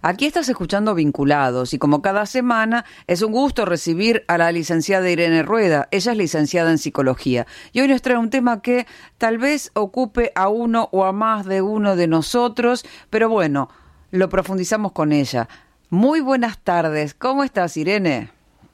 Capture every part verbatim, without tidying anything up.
Aquí estás escuchando Vinculados y como cada semana es un gusto recibir a la licenciada Irene Rueda. Ella es licenciada en Psicología y hoy nos trae un tema que tal vez ocupe a uno o a más de uno de nosotros, pero bueno, lo profundizamos con ella. Muy buenas tardes. ¿Cómo estás, Irene?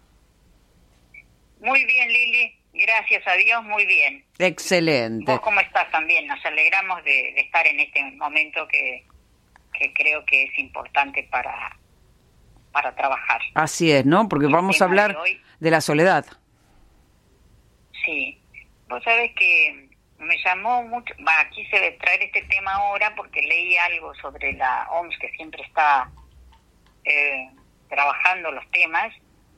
Muy bien, Lili. Gracias a Dios, muy bien. Excelente. ¿Vos cómo estás también? Nos alegramos de, de estar en este momento que, que creo que es importante para, para trabajar. Así es, ¿no? Porque El vamos a tema hablar de hoy, de la soledad. Sí. Vos sabés que me llamó mucho... Va, quise traer este tema ahora porque leí algo sobre la O M S, que siempre está eh, trabajando los temas,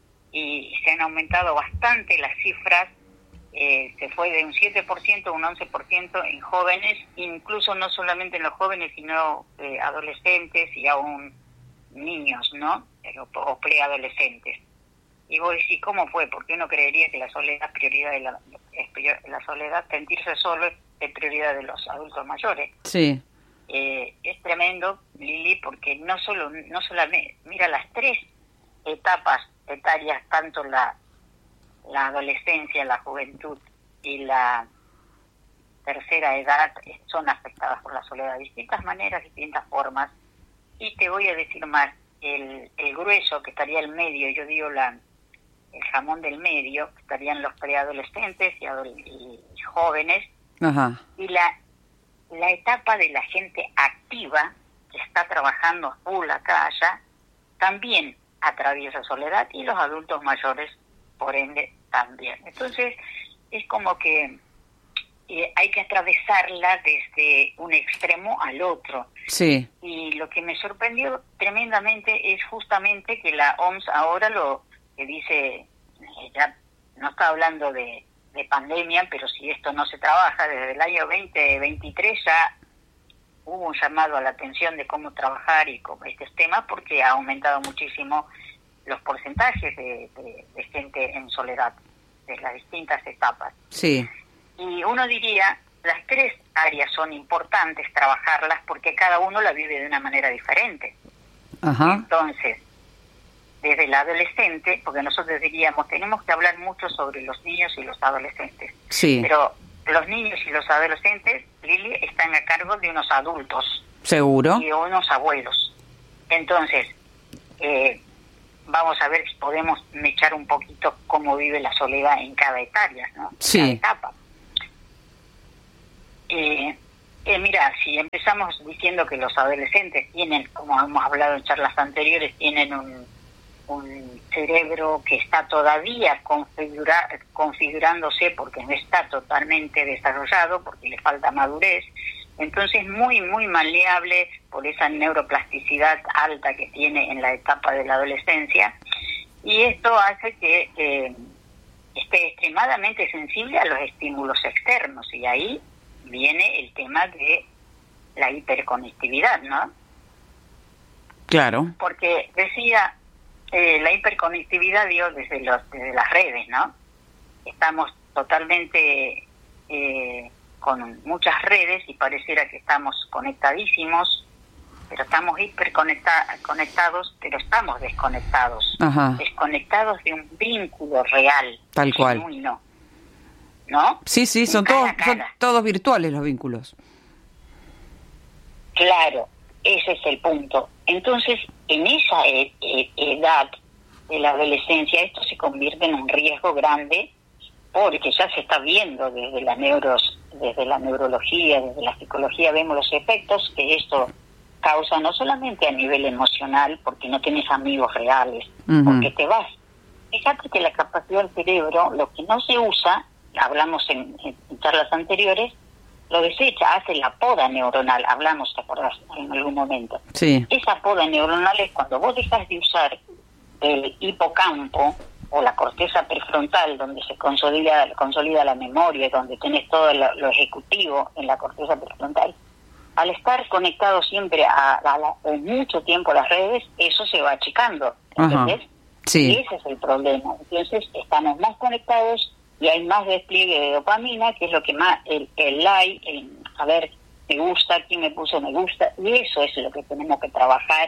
y se han aumentado bastante las cifras. Eh, se fue de un siete por ciento a un once por ciento en jóvenes, incluso no solamente en los jóvenes, sino eh, adolescentes y aún niños, ¿no? O, o preadolescentes. Y vos decís, ¿cómo fue? Porque uno creería que la soledad es prioridad de la, es prior, la soledad, sentirse solo es prioridad de los adultos mayores. Sí. Eh, es tremendo, Lili, porque no solo, no solamente, mira, las tres etapas etarias, tanto la la adolescencia, la juventud y la tercera edad, son afectadas por la soledad de distintas maneras, distintas formas. Y te voy a decir más, el, el grueso, que estaría el medio, yo digo la el jamón del medio, que estarían los preadolescentes y, adol- y jóvenes. Ajá. Y la, la etapa de la gente activa, que está trabajando a full acá, allá, también atraviesa soledad, y los adultos mayores, por ende, también. Entonces, es como que eh, hay que atravesarla desde un extremo al otro. Sí. Y lo que me sorprendió tremendamente es justamente que la O M S ahora lo que dice, eh, ya no está hablando de, de pandemia, pero si esto no se trabaja, desde el año veinte veintitrés ya hubo un llamado a la atención de cómo trabajar y con estos temas, porque ha aumentado muchísimo los porcentajes de, de, de gente en soledad, de las distintas etapas. Sí. Y uno diría, las tres áreas son importantes trabajarlas porque cada uno la vive de una manera diferente. Ajá. Entonces, desde el adolescente, porque nosotros diríamos, tenemos que hablar mucho sobre los niños y los adolescentes. Sí. Pero los niños y los adolescentes, Lili, están a cargo de unos adultos. Seguro. Y de unos abuelos. Entonces, eh, vamos a ver si podemos mechar un poquito cómo vive la soledad en cada etapa, ¿no? Sí. Cada etapa. Eh, eh, mira, si empezamos diciendo que los adolescentes tienen, como hemos hablado en charlas anteriores, tienen un, un cerebro que está todavía configura, configurándose porque no está totalmente desarrollado, porque le falta madurez. Entonces, muy, muy maleable por esa neuroplasticidad alta que tiene en la etapa de la adolescencia. Y esto hace que eh, esté extremadamente sensible a los estímulos externos. Y ahí viene el tema de la hiperconectividad, ¿no? Claro. Porque decía, eh, la hiperconectividad, digo, desde, los, desde las redes, ¿no? Estamos totalmente... Eh, con muchas redes y pareciera que estamos conectadísimos, pero estamos hiperconectados, pero estamos desconectados. Ajá. Desconectados de un vínculo real. Tal cual. Genuino, ¿no? Sí, sí, son cara todos, a cara. son todos virtuales los vínculos. Claro, ese es el punto. Entonces, en esa e- e- edad de la adolescencia, esto se convierte en un riesgo grande, porque ya se está viendo desde la neuros, desde la neurología, desde la psicología, vemos los efectos que esto causa, no solamente a nivel emocional, porque no tienes amigos reales, Uh-huh. porque te vas. Fíjate que la capacidad del cerebro, lo que no se usa, hablamos en, en charlas anteriores, lo desecha, hace la poda neuronal, hablamos, ¿te acordás? En algún momento. Sí. Esa poda neuronal es cuando vos dejas de usar el hipocampo, o la corteza prefrontal, donde se consolida, consolida la memoria, donde tenés todo lo, lo ejecutivo en la corteza prefrontal. Al estar conectado siempre a, a, la, a mucho tiempo a las redes, eso se va achicando, ¿entendés? Ajá. Sí. Y ese es el problema. Entonces estamos más conectados y hay más despliegue de dopamina, que es lo que más, el, el like, el, a ver, me gusta, aquí me puso me gusta, y eso es lo que tenemos que trabajar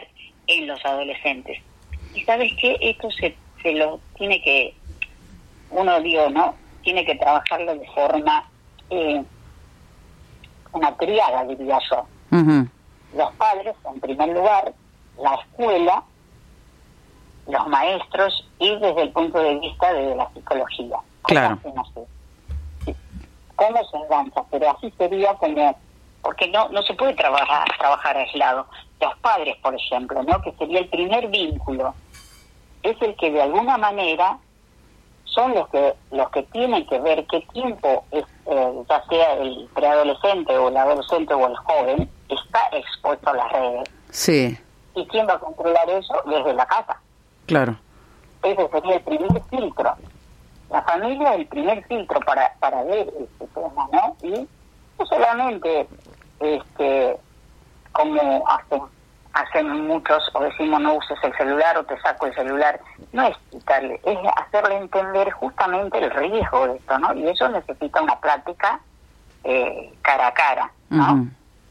en los adolescentes. Y sabes qué, esto se, se lo tiene que, uno digo, ¿no? Tiene que trabajarlo de forma, eh, una triada, diría yo. Uh-huh. Los padres, en primer lugar, la escuela, los maestros y desde el punto de vista de la psicología. Claro. No sé cómo se engancha, pero así sería como, porque no no se puede trabajar trabajar aislado. Los padres, por ejemplo, ¿no? Que sería el primer vínculo, es el que de alguna manera son los que los que tienen que ver qué tiempo es, eh, ya sea el preadolescente o el adolescente o el joven, está expuesto a las redes. Sí. ¿Y quién va a controlar eso? Desde la casa. Claro. Ese sería el primer filtro. La familia es el primer filtro para para ver este tema, ¿no? Y no solamente, este, como hacen, hacen muchos, o decimos no uses el celular o te saco el celular, no es quitarle, es hacerle entender justamente el riesgo de esto, ¿no? Y eso necesita una plática eh, cara a cara, ¿no? Uh-huh.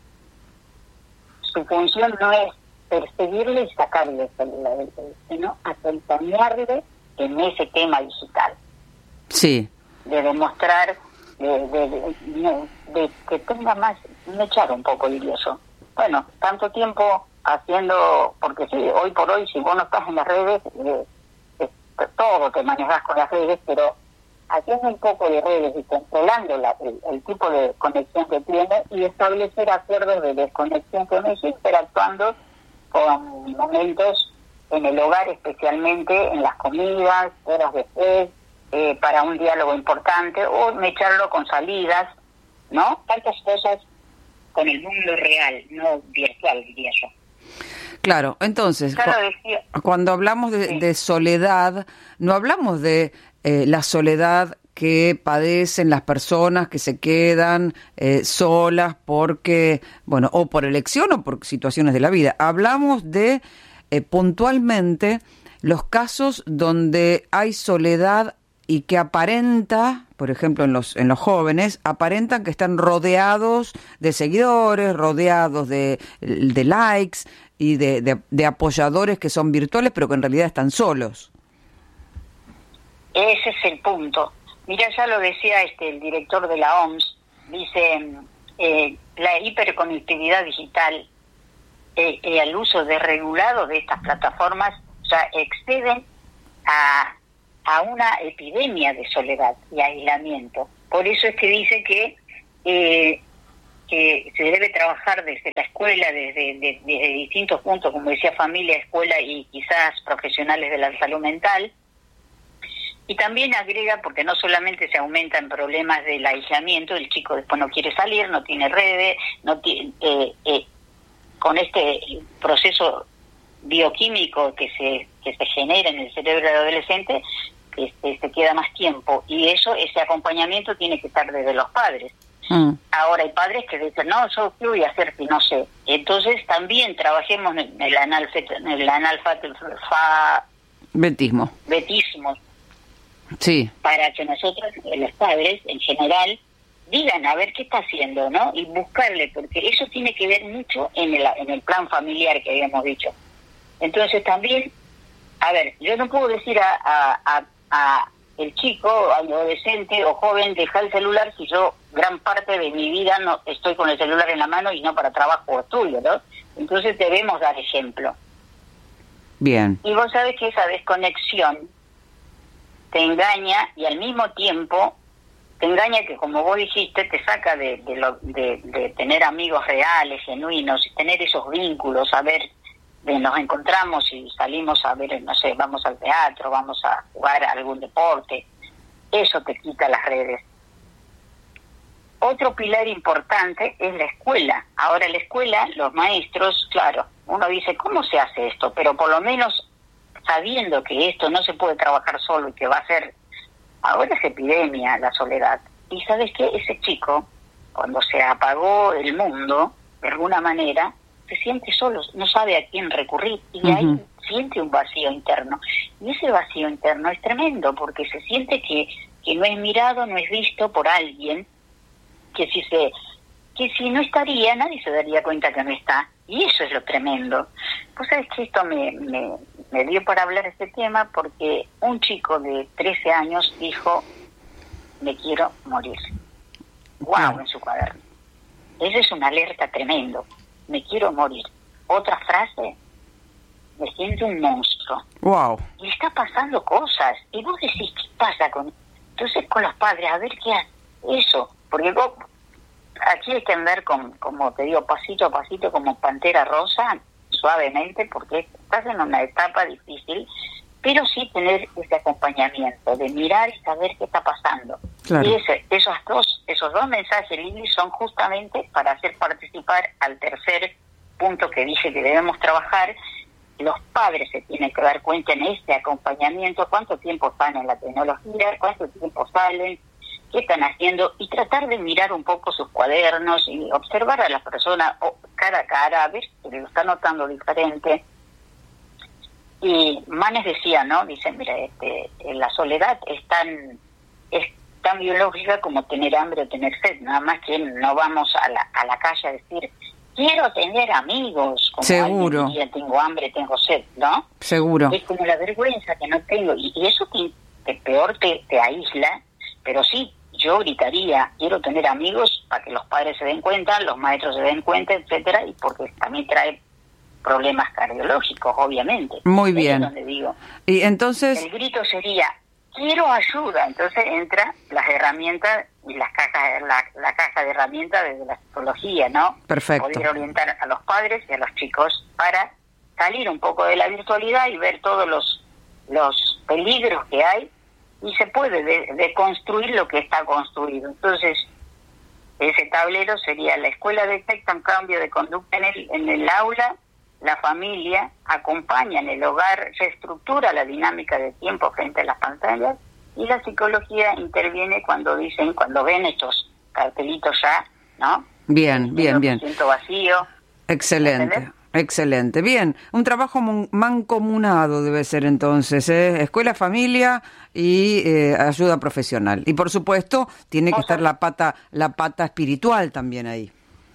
Su función no es perseguirle y sacarle el celular, sino acompañarle en ese tema digital. Sí. De demostrar, de, de, de, de, de que tenga más, me echar un poco, diría yo. Bueno, tanto tiempo haciendo, porque sí, hoy por hoy, si vos no estás en las redes, eh, eh, todo te manejas con las redes, pero haciendo un poco de redes y controlando la, el, el tipo de conexión que tiene y establecer acuerdos de desconexión con eso, interactuando con momentos en el hogar, especialmente en las comidas, horas después, eh, para un diálogo importante, o mecharlo con salidas, ¿no? Tantas cosas con el mundo real, no virtual, diría yo. Claro, entonces, cu- decía, cuando hablamos de, sí. de soledad, no hablamos de eh, la soledad que padecen las personas que se quedan eh, solas porque, bueno, o por elección o por situaciones de la vida. Hablamos de eh, puntualmente los casos donde hay soledad y que aparenta, por ejemplo, en los en los jóvenes, aparentan que están rodeados de seguidores, rodeados de, de likes y de, de, de apoyadores que son virtuales, pero que en realidad están solos. Ese es el punto. Mira, ya lo decía este el director de la O M S, dice, eh, la hiperconectividad digital, eh, eh, el uso desregulado de estas plataformas, ya exceden a, a una epidemia de soledad y aislamiento. Por eso es que dice que, eh, que se debe trabajar desde la escuela, desde, desde, desde distintos puntos, como decía, familia, escuela y quizás profesionales de la salud mental. Y también agrega, porque no solamente se aumentan problemas del aislamiento, el chico después no quiere salir, no tiene redes, no tiene, eh, eh, con este proceso bioquímico que se que se genera en el cerebro del adolescente, este, se queda más tiempo, y eso, ese acompañamiento tiene que estar desde los padres. Mm. Ahora hay padres que dicen, no, yo qué voy a hacer si no sé. Entonces también trabajemos en el analfet, en el analfabetismo. Betismo. Sí. Para que nosotros, los padres en general, digan a ver qué está haciendo, ¿no? Y buscarle, porque eso tiene que ver mucho en el, en el plan familiar que habíamos dicho. Entonces también, a ver, yo no puedo decir a, a, a, a el chico, al adolescente o joven, deja el celular si yo gran parte de mi vida no estoy con el celular en la mano y no para trabajo o estudio, ¿no? Entonces debemos dar ejemplo. Bien. Y vos sabés que esa desconexión te engaña, y al mismo tiempo te engaña que, como vos dijiste, te saca de de, lo, de, de tener amigos reales, genuinos, y tener esos vínculos, a ver, de nos encontramos y salimos a ver, no sé, vamos al teatro, vamos a jugar a algún deporte. Eso te quita las redes. Otro pilar importante es la escuela. Ahora la escuela, los maestros, claro, uno dice, ¿cómo se hace esto? Pero por lo menos sabiendo que esto no se puede trabajar solo y que va a ser, ahora es epidemia la soledad. Y ¿sabes qué? Ese chico, cuando se apagó el mundo, de alguna manera, se siente solo, no sabe a quién recurrir, y uh-huh. ahí siente un vacío interno. Y ese vacío interno es tremendo, porque se siente que, que no es mirado, no es visto por alguien, que si se que si no estaría, nadie se daría cuenta que no está. Y eso es lo tremendo. Pues sabes que esto me, me, me dio para hablar de este tema porque un chico de trece años dijo, me quiero morir. ¡Wow! En su cuaderno. Eso es una alerta tremendo. Me quiero morir. Otra frase, me siento un monstruo. ¡Wow! Y está pasando cosas. Y vos decís, ¿qué pasa con...? Entonces con los padres, a ver qué hace. Eso. Porque vos, aquí hay que andar con, como te digo, pasito a pasito, como pantera rosa, suavemente, porque estás en una etapa difícil, pero sí tener ese acompañamiento, de mirar y saber qué está pasando. Claro. Y ese, esos dos esos dos mensajes, Lili, son justamente para hacer participar al tercer punto que dice que debemos trabajar. Los padres se tienen que dar cuenta en este acompañamiento, cuánto tiempo están en la tecnología, cuánto tiempo salen, qué están haciendo, y tratar de mirar un poco sus cuadernos y observar a la persona cara a cara, a ver si lo está notando diferente. Y Manes decía, ¿no? Dice, mira, este, la soledad es tan, es tan biológica como tener hambre o tener sed, nada más que no vamos a la, a la calle a decir, quiero tener amigos, como seguro. Alguien diría, tengo hambre, tengo sed, ¿no? Seguro. Es como la vergüenza que no tengo, y, y eso que, que peor te, te aísla, pero sí, yo gritaría, quiero tener amigos para que los padres se den cuenta, los maestros se den cuenta, etcétera, y porque también trae problemas cardiológicos, obviamente. Muy bien. Es donde digo. Y entonces... El grito sería, quiero ayuda. Entonces entra las herramientas y las cajas, la, la caja de herramientas desde la psicología, ¿no? Perfecto. Poder orientar a los padres y a los chicos para salir un poco de la virtualidad y ver todos los, los peligros que hay, y se puede deconstruir de lo que está construido. Entonces, ese tablero sería: la escuela detecta un cambio de conducta en el, en el aula, la familia acompaña en el hogar, se estructura la dinámica de tiempo frente a las pantallas, y la psicología interviene cuando dicen, cuando ven estos cartelitos ya, ¿no? Bien, bien, bien. Me siento vacío. Excelente. ¿Entendés? Excelente, bien, un trabajo mancomunado debe ser entonces, ¿eh? Escuela, familia y eh, ayuda profesional, y por supuesto tiene que estar la pata la pata espiritual también ahí.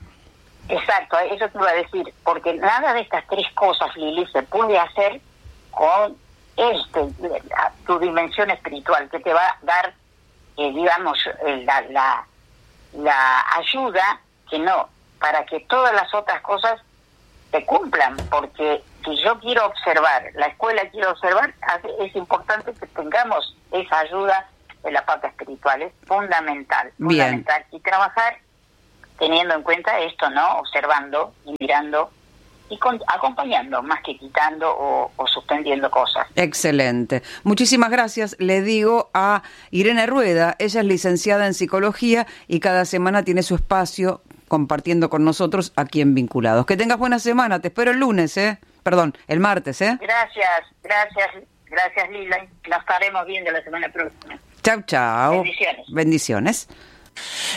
Exacto, eso te iba a decir, porque nada de estas tres cosas, Lili, se puede hacer con este tu dimensión espiritual, que te va a dar, eh, digamos, la, la la ayuda, que no, para que todas las otras cosas se cumplan, porque si yo quiero observar, la escuela quiere observar, es importante que tengamos esa ayuda de la pata espiritual, es fundamental, Bien. fundamental, y trabajar teniendo en cuenta esto, ¿no? Observando y mirando y con, acompañando, más que quitando o, o suspendiendo cosas. Excelente. Muchísimas gracias. Le digo a Irene Rueda, ella es licenciada en psicología y cada semana tiene su espacio compartiendo con nosotros aquí en Vinculados. Que tengas buena semana, te espero el lunes, ¿eh? Perdón, el martes, ¿eh? Gracias, gracias, gracias Lila. Nos estaremos viendo la semana próxima. Chau, chau. Bendiciones. Bendiciones.